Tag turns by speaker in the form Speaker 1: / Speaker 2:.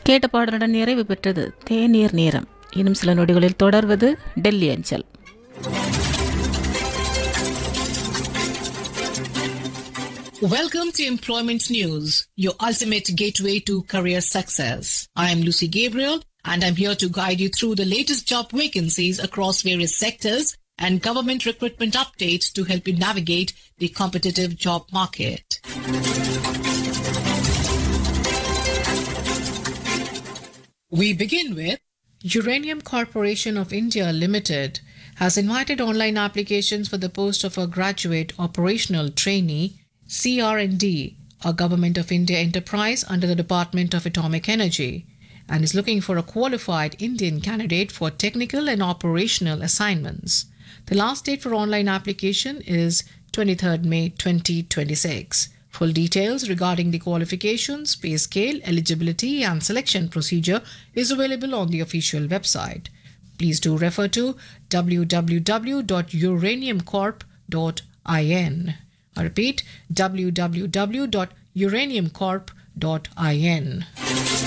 Speaker 1: கேட்ட பாடலுடன் நிறைவு பெற்றது தேநீர் நேரம். இன்னும் சில நொடிகளில் தொடர்வது டெல்லி அஞ்சல்.
Speaker 2: Welcome to Employment News, your ultimate gateway to career success. I am Lucy Gabriel and I'm here to guide you through the latest job vacancies across various sectors and government recruitment updates to help you navigate the competitive job market. We begin with Uranium Corporation of India Limited has invited online applications for the post of a graduate operational trainee CR&D, a Government of India enterprise under the Department of Atomic Energy, and is looking for a qualified Indian candidate for technical and operational assignments. The last date for online application is 23rd May 2026. Full details regarding the qualifications, pay scale, eligibility and selection procedure is available on the official website. Please do refer to www.uraniumcorp.in. I repeat, www.uraniumcorp.in.